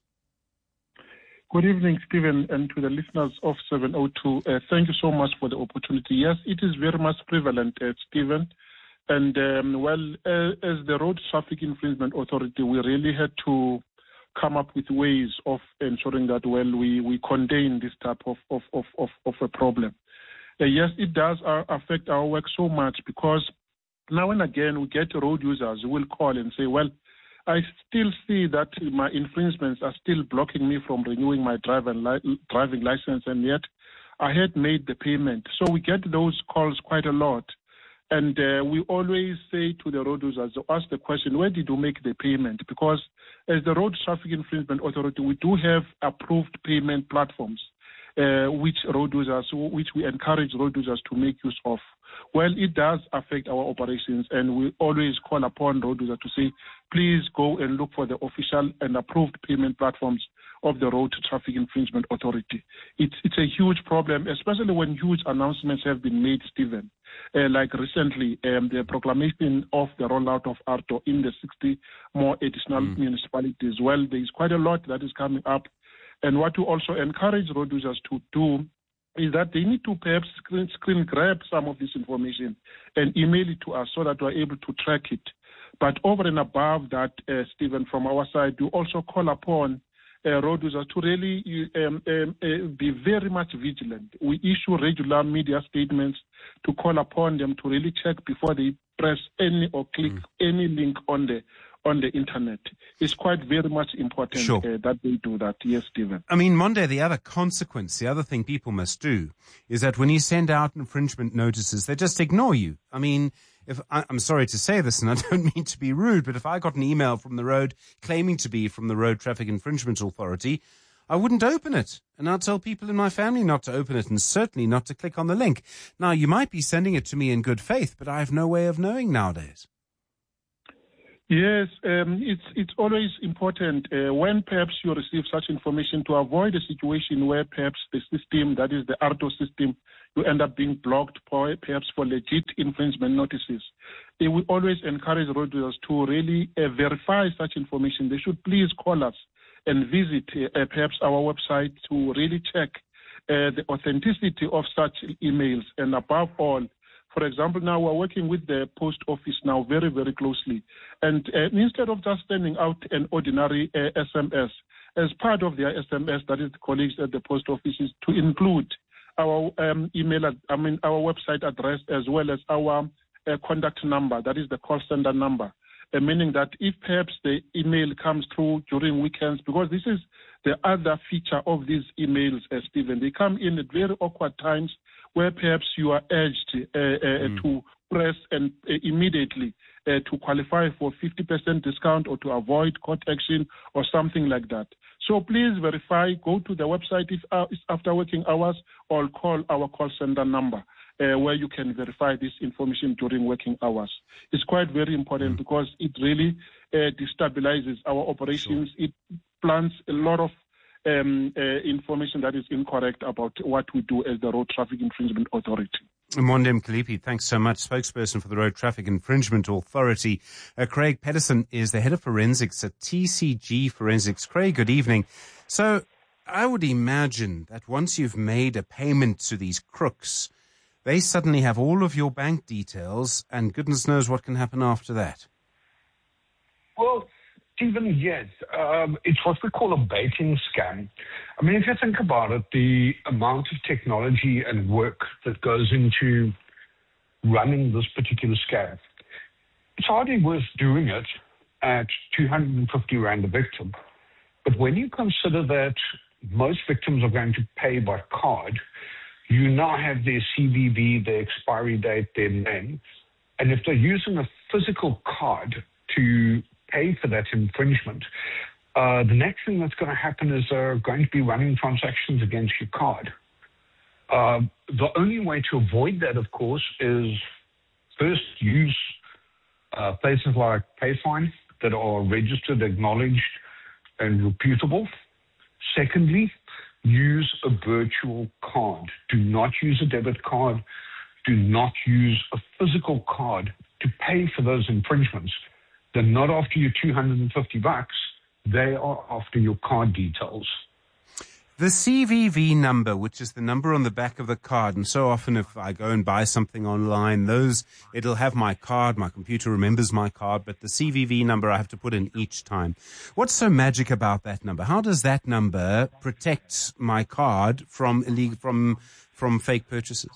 Good evening, Stephen, and to the listeners of seven oh two. Uh, thank you so much for the opportunity. Yes, it is very much prevalent, uh, Stephen. And, um, well, uh, as the Road Traffic Infringement Authority, we really had to come up with ways of ensuring that, well, we, we contain this type of, of, of, of, of a problem. Uh, yes, it does uh, affect our work so much because now and again we get road users who will call and say, well, I still see that my infringements are still blocking me from renewing my driving, li- driving license, and yet I had made the payment. So we get those calls quite a lot. And uh, we always say to the road users, ask the question, where did you make the payment? Because as the Road Traffic Infringement Authority, we do have approved payment platforms, uh, which road users, which we encourage road users to make use of. Well, it does affect our operations, and we always call upon road users to say, please go and look for the official and approved payment platforms of the Road Traffic Infringement Authority. It's, it's a huge problem, especially when huge announcements have been made, Stephen. Uh, like recently, um, the proclamation of the rollout of A R T O in the sixty more additional mm. municipalities. Well, there is quite a lot that is coming up. And what we also encourage road users to do is that they need to perhaps screen, screen grab some of this information and email it to us so that we're able to track it. But over and above that, uh, Stephen, from our side, we also call upon uh, road users to really um, um, uh, be very much vigilant. We issue regular media statements to call upon them to really check before they press any or click mm. any link on the on the internet. It's quite very much important sure. uh, that they do that. Yes, Stephen. I mean, Monde, the other consequence, the other thing people must do is that when you send out infringement notices, they just ignore you. I mean, if I, I'm sorry to say this, and I don't mean to be rude, but if I got an email from the road claiming to be from the Road Traffic Infringement Authority, I wouldn't open it. And I'll tell people in my family not to open it and certainly not to click on the link. Now, you might be sending it to me in good faith, but I have no way of knowing nowadays. Yes, um, it's it's always important uh, when perhaps you receive such information to avoid a situation where perhaps the system, that is the A R T O system, you end up being blocked for, perhaps for legit infringement notices. They will always encourage road users to really uh, verify such information. They should please call us and visit uh, perhaps our website to really check uh, the authenticity of such emails. And above all, for example, now we're working with the post office now very, very closely. And uh, instead of just sending out an ordinary uh, S M S, as part of their S M S, that is the colleagues at the post office, is to include our um, email, I mean, our website address, as well as our uh, contact number, that is the call center number. Uh, meaning that if perhaps the email comes through during weekends, because this is the other feature of these emails, uh, Stephen, they come in at very awkward times where perhaps you are urged uh, uh, mm. to press and uh, immediately uh, to qualify for fifty percent discount or to avoid court action or something like that. So please verify, go to the website if uh, it's after working hours, or call our call center number uh, where you can verify this information during working hours. It's quite very important mm. because it really uh, destabilizes our operations. Sure. It plants a lot of Um, uh, information that is incorrect about what we do as the Road Traffic Infringement Authority. Monde Mkelipi, thanks so much. Spokesperson for the Road Traffic Infringement Authority. Uh, Craig Pedersen is the head of forensics at T C G Forensics. Craig, good evening. So I would imagine that once you've made a payment to these crooks, they suddenly have all of your bank details, and goodness knows what can happen after that. Well, Stephen, yes. Um, it's what we call a baiting scam. I mean, if you think about it, the amount of technology and work that goes into running this particular scam, it's hardly worth doing it at two hundred fifty rand a victim. But when you consider that most victims are going to pay by card, you now have their C V V, their expiry date, their name. And if they're using a physical card to pay for that infringement, uh, the next thing that's going to happen is they're going to be running transactions against your card. Uh, the only way to avoid that, of course, is first use uh, places like Payfine that are registered, acknowledged, and reputable. Secondly, use a virtual card. Do not use a debit card. Do not use a physical card to pay for those infringements. They're not after your two hundred fifty bucks. They are after your card details. The C V V number, which is the number on the back of the card, and so often if I go and buy something online, those it'll have my card, my computer remembers my card, but the C V V number I have to put in each time. What's so magic about that number? How does that number protect my card from illegal, from from fake purchases?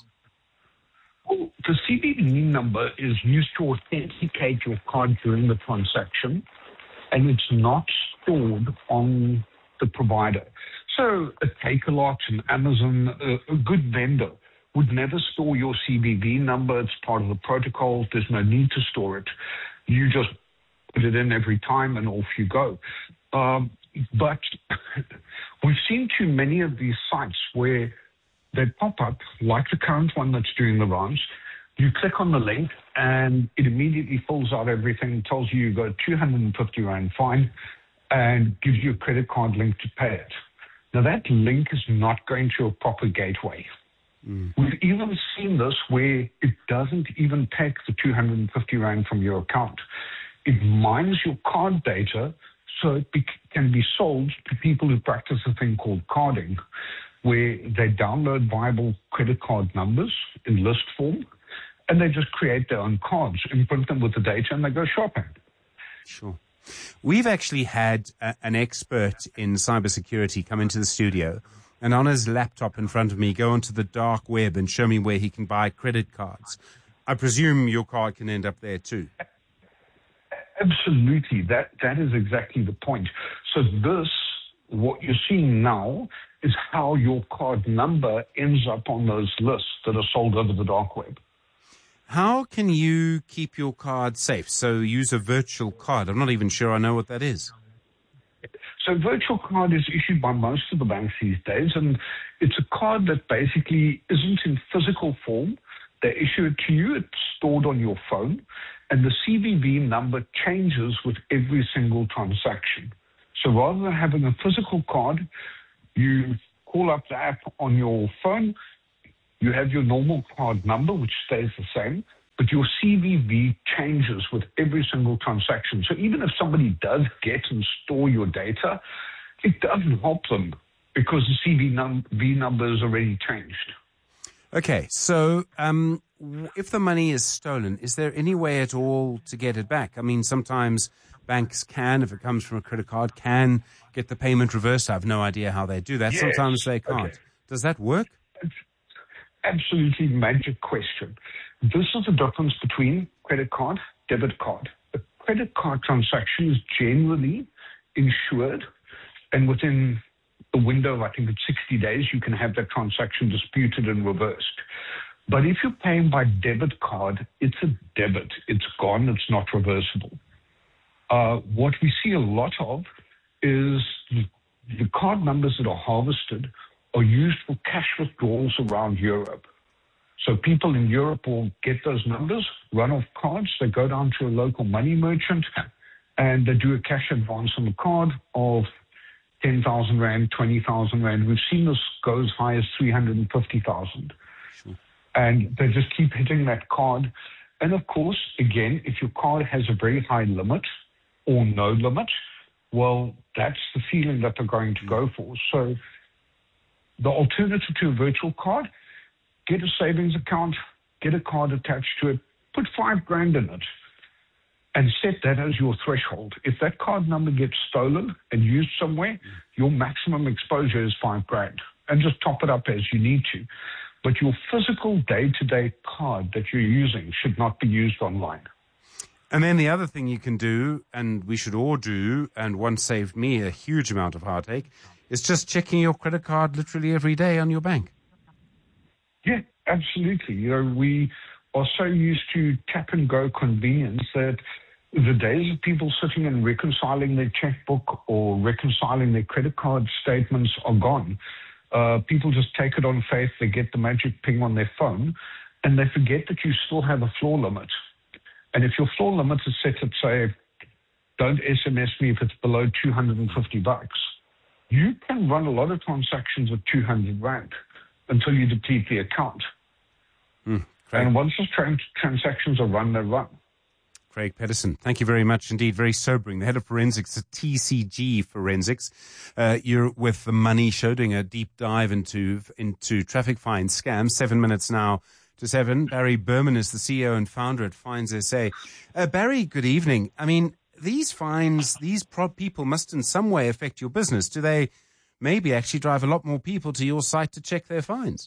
Well, the C V V number is used to authenticate your card during the transaction, and it's not stored on the provider. So a Takealot, an Amazon, a, a good vendor would never store your C V V number. It's part of the protocol. There's no need to store it. You just put it in every time and off you go. Um, but we've seen too many of these sites where they pop up, like the current one that's doing the rounds. You click on the link and it immediately fills out everything, tells you you got a two hundred fifty rand fine, and gives you a credit card link to pay it. Now, that link is not going to a proper gateway. Mm. We've even seen this where it doesn't even take the two hundred fifty rand from your account. It mines your card data so it be- can be sold to people who practice a thing called carding, where they download viable credit card numbers in list form, and they just create their own cards, imprint them with the data, and they go shopping. Sure. We've actually had a, an expert in cybersecurity come into the studio and on his laptop in front of me go onto the dark web and show me where he can buy credit cards. I presume your card can end up there too. Absolutely. That that is exactly the point. So this, what you're seeing now, is how your card number ends up on those lists that are sold over the dark web. How can you keep your card safe? So use a virtual card. I'm not even sure I know what that is. So virtual card is issued by most of the banks these days, and it's a card that basically isn't in physical form. They issue it to you, it's stored on your phone, and the C V V number changes with every single transaction. So rather than having a physical card, you call up the app on your phone, you have your normal card number, which stays the same, but your C V V changes with every single transaction. So even if somebody does get and store your data, it doesn't help them because the C V V number is already changed. Okay, so um, if the money is stolen, is there any way at all to get it back? I mean, sometimes banks can, if it comes from a credit card, can get the payment reversed. I have no idea how they do that. Yes. Sometimes they can't. Okay. Does that work? Absolutely magic question. This is the difference between credit card, debit card. A credit card transaction is generally insured, and within the window of, I think it's sixty days, you can have that transaction disputed and reversed. But if you're paying by debit card, it's a debit. It's gone. It's not reversible. Uh, what we see a lot of is the, the card numbers that are harvested are used for cash withdrawals around Europe. So people in Europe will get those numbers, run off cards, they go down to a local money merchant, and they do a cash advance on the card of ten thousand rand, twenty thousand rand. We've seen this go as high as three hundred fifty thousand. Sure. And they just keep hitting that card. And of course, again, if your card has a very high limit or no limit, well, that's the feeling that they're going to go for. So the alternative to a virtual card, get a savings account, get a card attached to it, put five grand in it, and set that as your threshold. If that card number gets stolen and used somewhere, your maximum exposure is five grand, and just top it up as you need to. But your physical day-to-day card that you're using should not be used online. And then the other thing you can do, and we should all do, and one saved me a huge amount of heartache, is just checking your credit card literally every day on your bank. Yeah, absolutely. You know, we are so used to tap-and-go convenience that the days of people sitting and reconciling their checkbook or reconciling their credit card statements are gone. Uh, people just take it on faith, they get the magic ping on their phone, and they forget that you still have a floor limit. And if your floor limit is set at, say, don't S M S me if it's below two hundred fifty bucks, you can run a lot of transactions with two hundred rand until you deplete the account. Mm, and once those trans- transactions are run, they're run. Craig Pedersen, thank you very much indeed. Very sobering. The head of forensics at T C G Forensics. Uh, you're with the Money Show doing a deep dive into into traffic fine scams. Seven minutes now to seven. Barry Berman is the C E O and founder at Fines S A. Uh, Barry, good evening. I mean, these fines, these prod people must in some way affect your business. Do they maybe actually drive a lot more people to your site to check their fines?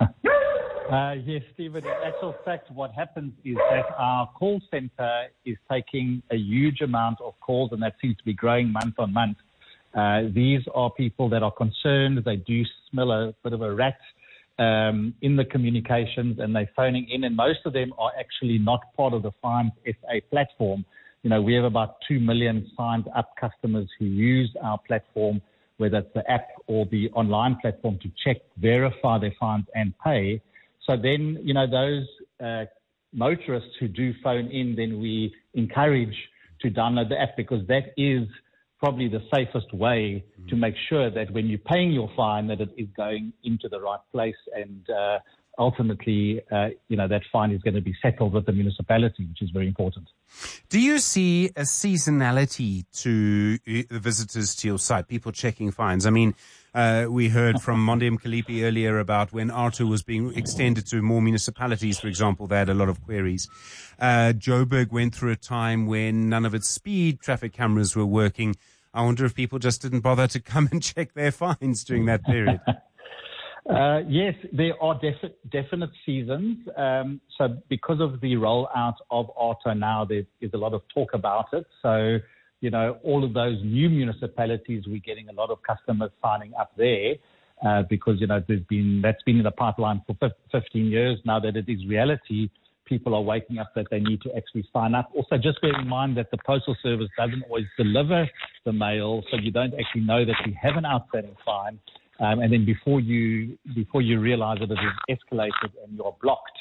Uh, yes, Stephen. In actual fact, what happens is that our call center is taking a huge amount of calls, and that seems to be growing month on month. Uh, these are people that are concerned. They do smell a bit of a rat um, in the communications, and they're phoning in, and most of them are actually not part of the Fines S A platform. You know, we have about two million signed up customers who use our platform, whether it's the app or the online platform, to check, verify their fines and pay. So then, you know, those uh, motorists who do phone in, then we encourage to download the app, because that is probably the safest way mm. to make sure that when you're paying your fine, that it is going into the right place, and uh, ultimately, uh, you know, that fine is going to be settled with the municipality, which is very important. Do you see a seasonality to the visitors to your site, people checking fines? I mean, uh, we heard from Monde Mkalipi earlier about when A R T O was being extended to more municipalities, for example, they had a lot of queries. Uh, Joburg went through a time when none of its speed traffic cameras were working. I wonder if people just didn't bother to come and check their fines during that period. Uh, yes, there are defi- definite seasons. Um, so because of the rollout of A R T O now, there is a lot of talk about it. So, you know, all of those new municipalities, we're getting a lot of customers signing up there uh, because, you know, there's been that's been in the pipeline for fifteen years now that it is reality. People are waking up that they need to actually sign up. Also, just bear in mind that the Postal Service doesn't always deliver the mail, so you don't actually know that you have an outstanding fine. Um, and then before you before you realize that it is escalated and you're blocked.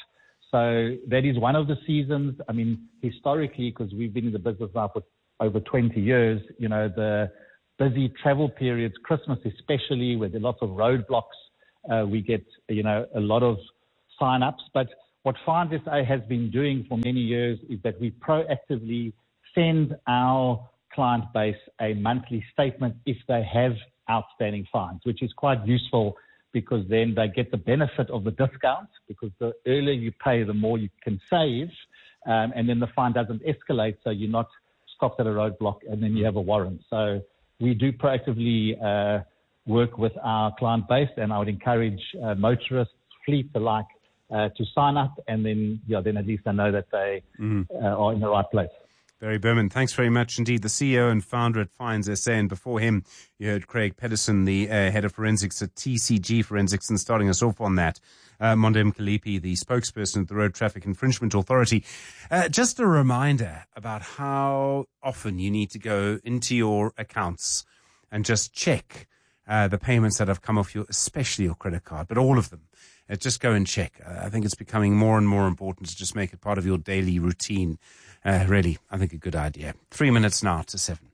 So that is one of the seasons. I mean, historically, because we've been in the business now for over twenty years, you know, the busy travel periods, Christmas especially, where there are lots of roadblocks, uh, we get, you know, a lot of sign-ups. But what Fines S A has been doing for many years is that we proactively send our client base a monthly statement if they have outstanding fines, which is quite useful because then they get the benefit of the discount, because the earlier you pay, the more you can save, um, and then the fine doesn't escalate, so you're not stopped at a roadblock and then you have a warrant. So we do proactively uh, work with our client base, and I would encourage uh, motorists, fleet alike, uh, to sign up, and then yeah, then at least I know that they mm. uh, are in the right place. Barry Berman, thanks very much indeed. The C E O and founder at Fines S A, and before him, you heard Craig Pedersen, the uh, head of forensics at T C G Forensics, and starting us off on that, uh, Monde Mkalipi, the spokesperson at the Road Traffic Infringement Authority. Uh, just a reminder about how often you need to go into your accounts and just check uh, the payments that have come off your, especially your credit card, but all of them. Uh, just go and check. Uh, I think it's becoming more and more important to just make it part of your daily routine. Uh, really, I think a good idea. Three minutes now to seven.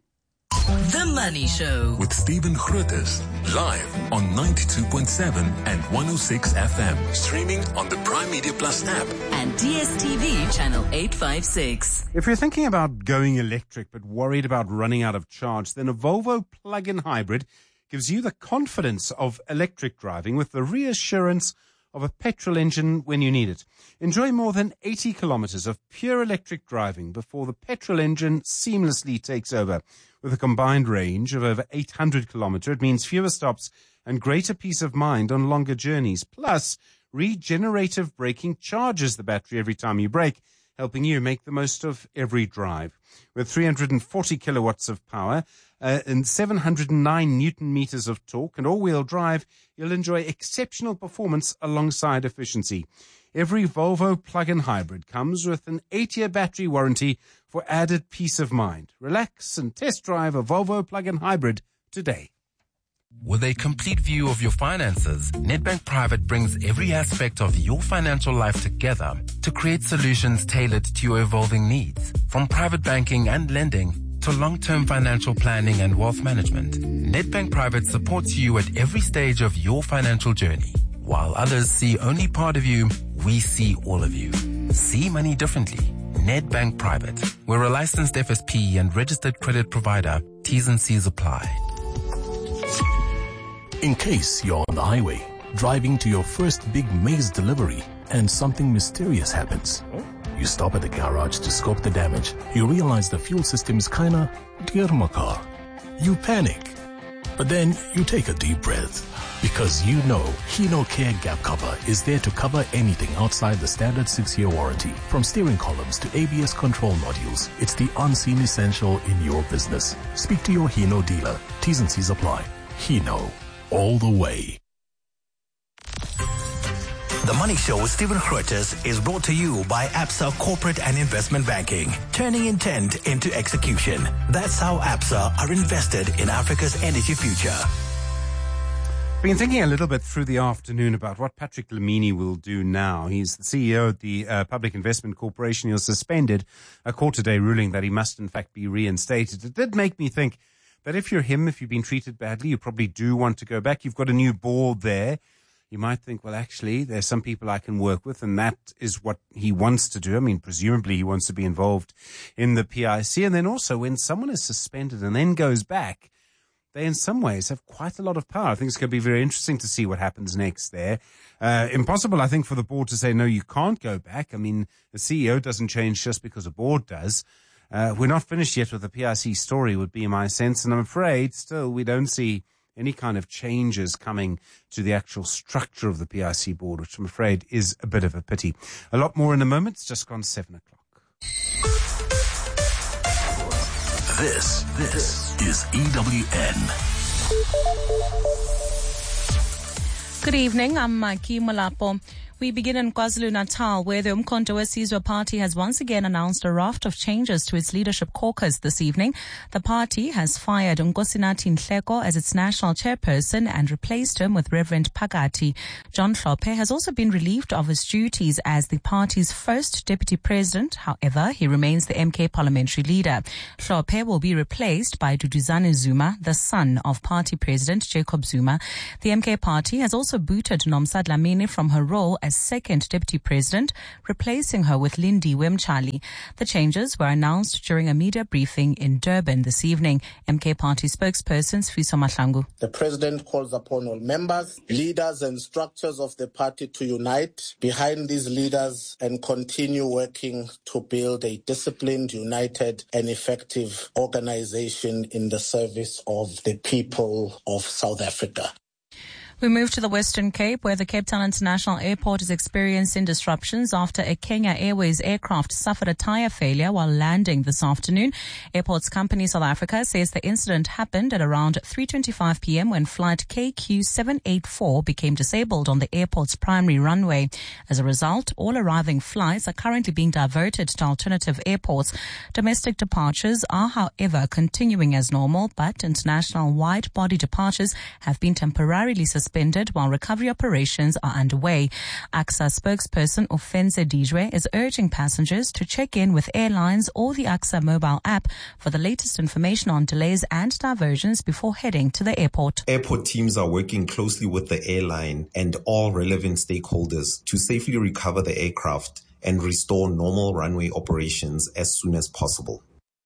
The Money Show with Stephen Grootes, live on ninety-two point seven and one oh six F M, streaming on the Prime Media Plus app and D S T V channel eight fifty-six. If you're thinking about going electric but worried about running out of charge, then a Volvo plug-in hybrid gives you the confidence of electric driving with the reassurance of a petrol engine when you need it. Enjoy more than eighty kilometers of pure electric driving before the petrol engine seamlessly takes over. With a combined range of over eight hundred kilometers, it means fewer stops and greater peace of mind on longer journeys. Plus, regenerative braking charges the battery every time you brake, helping you make the most of every drive. With three hundred forty kilowatts of power uh, and seven hundred nine newton meters of torque and all-wheel drive, you'll enjoy exceptional performance alongside efficiency. Every Volvo plug-in hybrid comes with an eight-year battery warranty for added peace of mind. Relax and test drive a Volvo plug-in hybrid today. With a complete view of your finances, Nedbank Private brings every aspect of your financial life together to create solutions tailored to your evolving needs. From private banking and lending to long-term financial planning and wealth management, Nedbank Private supports you at every stage of your financial journey. While others see only part of you, we see all of you. See money differently. Nedbank Private. We're a licensed F S P and registered credit provider. T's and C's apply. In case you're on the highway, driving to your first big maize delivery, and something mysterious happens. You stop at the garage to scope the damage. You realize the fuel system's kinda dear my car. You panic. But then you take a deep breath. Because you know Hino Care Gap Cover is there to cover anything outside the standard six-year warranty. From steering columns to A B S control modules, it's the unseen essential in your business. Speak to your Hino dealer. T's and C's apply. Hino. All the way. The Money Show with Stephen Grootes is brought to you by Absa Corporate and Investment Banking, turning intent into execution. That's how Absa are invested in Africa's energy future. Been thinking a little bit through the afternoon about what Patrick Dlamini will do now. He's the C E O of the uh, Public Investment Corporation. He was suspended. A court today ruling that he must in fact be reinstated. It did make me think, But if you're him, if you've been treated badly, you probably do want to go back. You've got a new board there. You might think, well, actually, there's some people I can work with, and that is what he wants to do. I mean, presumably he wants to be involved in the P I C. And then also, when someone is suspended and then goes back, they in some ways have quite a lot of power. I think it's going to be very interesting to see what happens next there. Uh, impossible, I think, for the board to say, no, you can't go back. I mean, the C E O doesn't change just because a board does. Uh, we're not finished yet with the P I C story, would be my sense. And I'm afraid still we don't see any kind of changes coming to the actual structure of the P I C board, which I'm afraid is a bit of a pity. A lot more in a moment. It's just gone seven o'clock. This, this is E W N. Good evening. I'm Maki Malapo. We begin in KwaZulu-Natal, where the Umkhonto weSizwe Party has once again announced a raft of changes to its leadership caucus this evening. The party has fired Nkosinathi Nhleko as its national chairperson and replaced him with Reverend Phakathi. John Hlophe has also been relieved of his duties as the party's first deputy president. However, he remains the M K parliamentary leader. Hlophe will be replaced by Duduzane Zuma, the son of party president Jacob Zuma. The M K party has also booted Nomsa Dlamini from her role as second deputy president, replacing her with Lindy Wemchali. The changes were announced during a media briefing in Durban this evening. M K party spokesperson Sfiso Mahlangu. The president calls upon all members, leaders and structures of the party to unite behind these leaders and continue working to build a disciplined, united and effective organization in the service of the people of South Africa. We move to the Western Cape, where the Cape Town International Airport is experiencing disruptions after a Kenya Airways aircraft suffered a tire failure while landing this afternoon. Airports Company South Africa says the incident happened at around three twenty-five p.m. when flight K Q seven eighty-four became disabled on the airport's primary runway. As a result, all arriving flights are currently being diverted to alternative airports. Domestic departures are, however, continuing as normal, but international wide-body departures have been temporarily suspended while recovery operations are underway. A X A spokesperson Ofense Dijwe is urging passengers to check in with airlines or the A X A mobile app for the latest information on delays and diversions before heading to the airport. Airport teams are working closely with the airline and all relevant stakeholders to safely recover the aircraft and restore normal runway operations as soon as possible.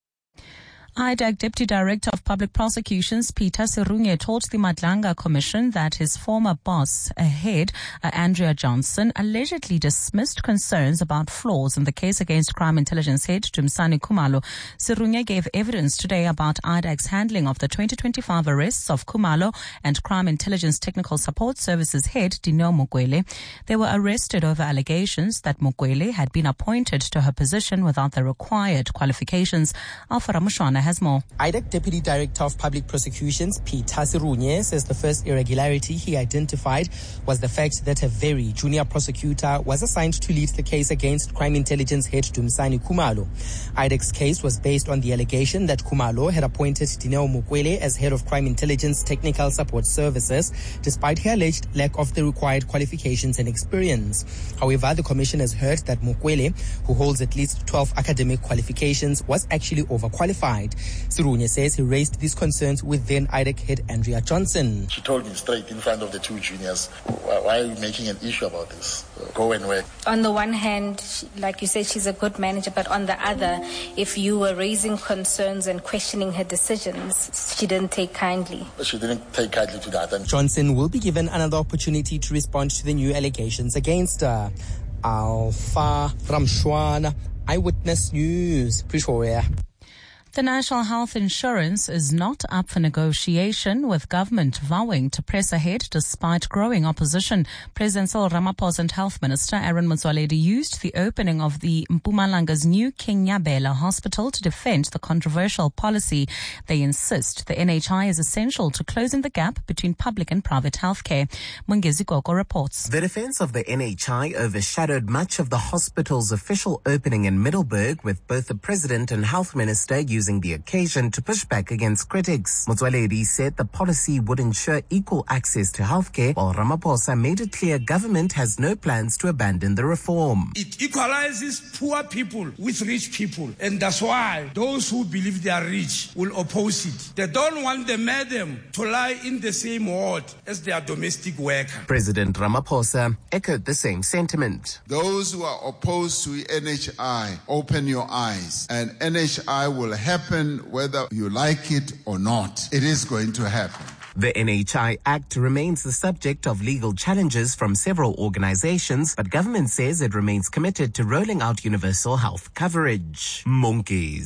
I D A C Deputy Director of Public Prosecutions Peter Serunye told the Madlanga Commission that his former boss, ahead, uh, Andrea Johnson, allegedly dismissed concerns about flaws in the case against Crime Intelligence Head Dumisani Khumalo. Serunye gave evidence today about I D A C's handling of the twenty twenty-five arrests of Khumalo and Crime Intelligence Technical Support Services Head Dineo Mokwele. They were arrested over allegations that Mokwele had been appointed to her position without the required qualifications. Alpha Ramushwana has more. I D A C Deputy Director of Public Prosecutions Peter Serunye says the first irregularity he identified was the fact that a very junior prosecutor was assigned to lead the case against Crime Intelligence Head Dumisani Khumalo. I D A C's case was based on the allegation that Khumalo had appointed Dineo Mokwele as head of Crime Intelligence Technical Support Services, despite her alleged lack of the required qualifications and experience. However, the commission has heard that Mokwele, who holds at least twelve academic qualifications, was actually overqualified. Serunye says he raised these concerns with then I D A C head Andrea Johnson. She told me straight in front of the two juniors, why are you making an issue about this? Go and work. On the one hand, like you said, she's a good manager, but on the other, if you were raising concerns and questioning her decisions, she didn't take kindly. She didn't take kindly to that. And Johnson will be given another opportunity to respond to the new allegations against her. Alpha Ramshwana, Eyewitness News, Pretoria. The National Health Insurance is not up for negotiation, with government vowing to press ahead despite growing opposition. President Cyril Ramaphosa and Health Minister Aaron Motsoaledi used the opening of the Mpumalanga's new King Nyabela Hospital to defend the controversial policy. They insist the N H I is essential to closing the gap between public and private healthcare. Mungezi Koko reports. The defense of the N H I overshadowed much of the hospital's official opening in Middelburg, with both the President and Health Minister using using the occasion to push back against critics. Motsoaledi said the policy would ensure equal access to healthcare, while Ramaphosa made it clear government has no plans to abandon the reform. It equalizes poor people with rich people, and that's why those who believe they are rich will oppose it. They don't want the madam to lie in the same ward as their domestic worker. President Ramaphosa echoed the same sentiment. Those who are opposed to N H I, open your eyes, and N H I will happen whether you like it or not. It is going to happen. The N H I Act remains the subject of legal challenges from several organizations, but government says it remains committed to rolling out universal health coverage. Monki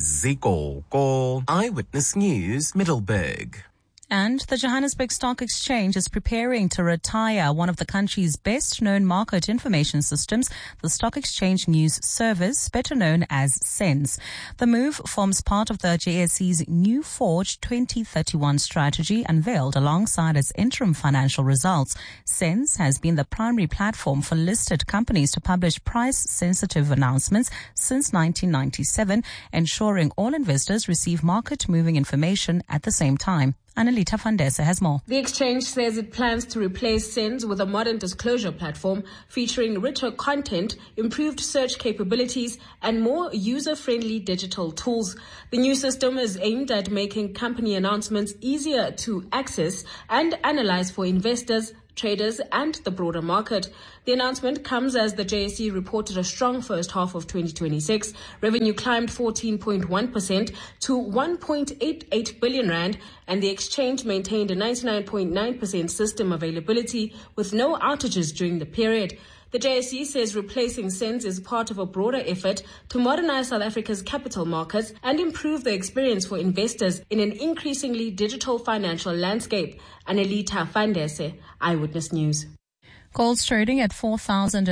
Ziko, Eyewitness News, Middleburg. And the Johannesburg Stock Exchange is preparing to retire one of the country's best-known market information systems, the Stock Exchange News Service, better known as SENS. The move forms part of the J S E's New Forge twenty thirty-one strategy unveiled alongside its interim financial results. SENS has been the primary platform for listed companies to publish price-sensitive announcements since nineteen ninety-seven, ensuring all investors receive market-moving information at the same time. Annalita Fandesa has more. The exchange says it plans to replace SENS with a modern disclosure platform featuring richer content, improved search capabilities, and more user-friendly digital tools. The new system is aimed at making company announcements easier to access and analyze for investors, traders, and the broader market. The announcement comes as the J S E reported a strong first half of twenty twenty-six. Revenue climbed fourteen point one percent to one point eight eight billion rand, and the exchange maintained a ninety-nine point nine percent system availability with no outages during the period. The J S E says replacing SENS is part of a broader effort to modernize South Africa's capital markets and improve the experience for investors in an increasingly digital financial landscape. Annalita Fandese, Eyewitness News. Gold's trading at four thousand